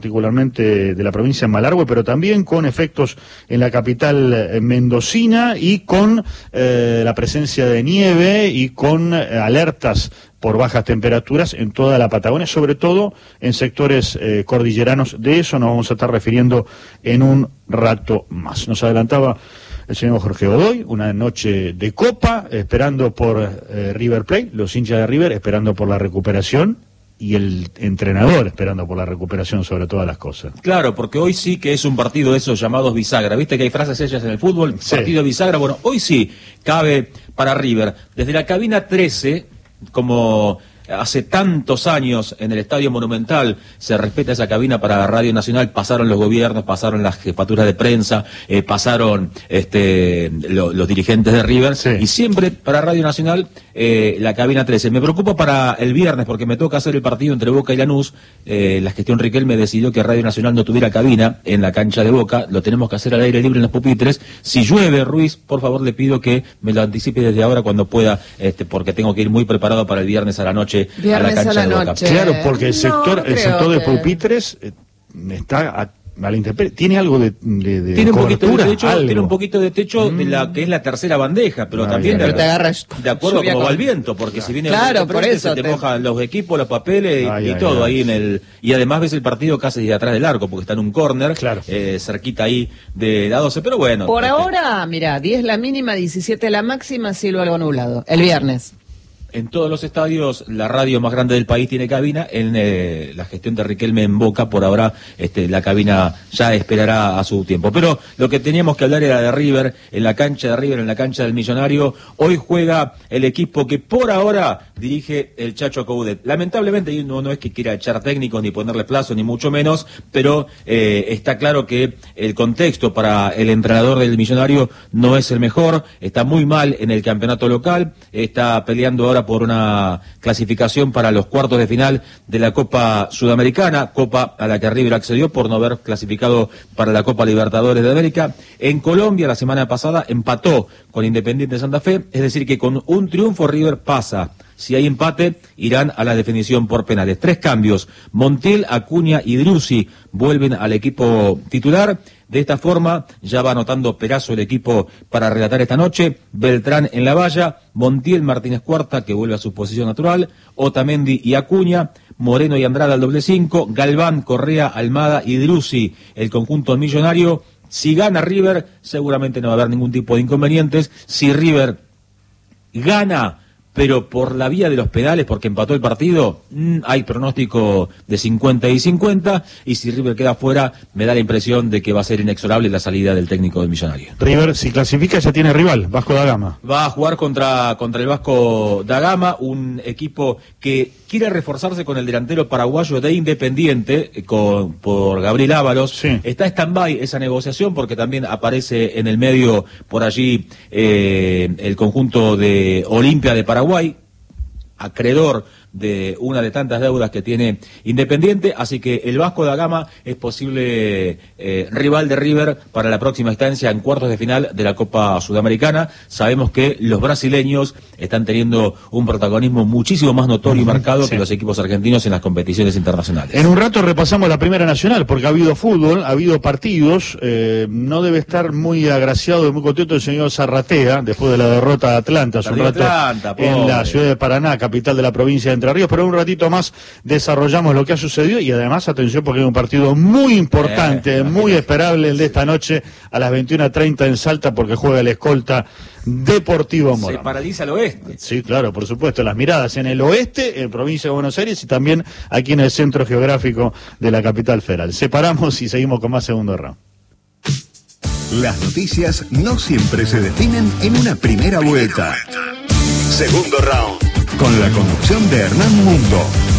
particularmente de la provincia de Malargüe, pero también con efectos en la capital mendocina y con la presencia de nieve y con alertas por bajas temperaturas en toda la Patagonia, sobre todo en sectores cordilleranos. De eso nos vamos a estar refiriendo en un rato más. Nos adelantaba el señor Jorge Godoy, una noche de copa, esperando por River Plate, los hinchas de River esperando por la recuperación, y el entrenador esperando por la recuperación sobre todas las cosas. Claro, porque hoy sí que es un partido de esos llamados bisagra. ¿Viste que hay frases hechas en el fútbol? Sí. Partido bisagra. Bueno, hoy sí cabe para River. Desde la cabina 13, como hace tantos años en el Estadio Monumental se respeta esa cabina para Radio Nacional, pasaron los gobiernos, pasaron las jefaturas de prensa, pasaron los dirigentes de River, sí. Y siempre para Radio Nacional la cabina 13. Me preocupa para el viernes porque me toca hacer el partido entre Boca y Lanús. La gestión Riquelme decidió que Radio Nacional no tuviera cabina en la cancha de Boca, lo tenemos que hacer al aire libre en los pupitres. Si llueve, Ruiz, por favor le pido que me lo anticipe desde ahora cuando pueda, porque tengo que ir muy preparado para el viernes a la noche. Viernes a la cancha a la de Boca. noche. Claro, porque el sector de pupitres está a la intemperie. Tiene algo de tiene un poquito de techo, algo. Tiene un poquito de techo de la que es la tercera bandeja, pero también pero te agarras de acuerdo a cómo va el viento, porque si viene claro, el por frente, eso se te mojan los equipos, los papeles y todo ahí en el, y además ves el partido casi de atrás del arco porque está en un córner, claro. Cerquita ahí de la 12, pero bueno. Por ahora, mira, 10 la mínima, 17 la máxima, cielo algo nublado. El viernes. En todos los estadios, la radio más grande del país tiene cabina. En la gestión de Riquelme en Boca, por ahora, la cabina ya esperará a su tiempo. Pero lo que teníamos que hablar era de River, en la cancha de River, en la cancha del Millonario. Hoy juega el equipo que por ahora dirige el Chacho Coudet. Lamentablemente, no es que quiera echar técnicos, ni ponerle plazo, ni mucho menos, pero está claro que el contexto para el entrenador del Millonario no es el mejor. Está muy mal en el campeonato local, está peleando ahora por una clasificación para los cuartos de final de la Copa Sudamericana, Copa a la que River accedió por no haber clasificado para la Copa Libertadores de América. En Colombia, la semana pasada, empató con Independiente Santa Fe, es decir que con un triunfo River pasa. Si hay empate, irán a la definición por penales. 3 cambios. Montiel, Acuña y Driussi vuelven al equipo titular. De esta forma, ya va anotando Perazo el equipo para relatar esta noche. Beltrán en la valla, Montiel, Martínez Cuarta, que vuelve a su posición natural, Otamendi y Acuña, Moreno y Andrada al doble 5, Galván, Correa, Almada y Driussi, el conjunto Millonario. Si gana River, seguramente no va a haber ningún tipo de inconvenientes. Si River gana, pero por la vía de los penales, porque empató el partido, hay pronóstico de 50 y 50, y si River queda fuera, me da la impresión de que va a ser inexorable la salida del técnico del Millonario. River, si clasifica, ya tiene rival, Vasco da Gama. Va a jugar contra el Vasco da Gama, un equipo que quiere reforzarse con el delantero paraguayo de Independiente, por Gabriel Ávaros. Sí. Está stand-by esa negociación, porque también aparece en el medio, por allí, el conjunto de Olimpia de Paraguay, acreedor de una de tantas deudas que tiene Independiente, así que el Vasco da Gama es posible rival de River para la próxima instancia en cuartos de final de la Copa Sudamericana. Sabemos que los brasileños están teniendo un protagonismo muchísimo más notorio y marcado que los equipos argentinos en las competiciones internacionales. En un rato repasamos la Primera Nacional, porque ha habido fútbol, ha habido partidos. No debe estar muy agraciado y muy contento el señor Zarratea, después de la derrota de Atlanta hace un rato en la ciudad de Paraná, capital de la provincia de Entre Ríos, pero un ratito más desarrollamos lo que ha sucedido y además, atención, porque hay un partido muy importante, muy esperable, el de esta noche a las 21:30 en Salta, porque juega el escolta Deportivo Morón. Se paraliza el oeste. Sí, claro, por supuesto, las miradas en el oeste, en provincia de Buenos Aires y también aquí en el centro geográfico de la capital federal. Separamos y seguimos con más segundo round. Las noticias no siempre se definen en una primera vuelta. Segundo round. Con la conducción de Hernán Mundo.